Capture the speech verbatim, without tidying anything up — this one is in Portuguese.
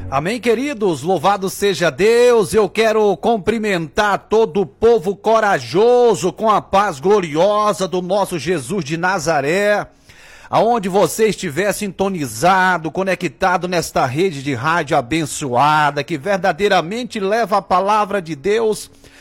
Amém, queridos, louvado seja Deus. Eu quero cumprimentar todo o povo corajoso com a paz gloriosa do nosso Jesus de Nazaré. Aonde você estiver sintonizado, conectado nesta rede de rádio abençoada, que verdadeiramente leva a palavra de Deus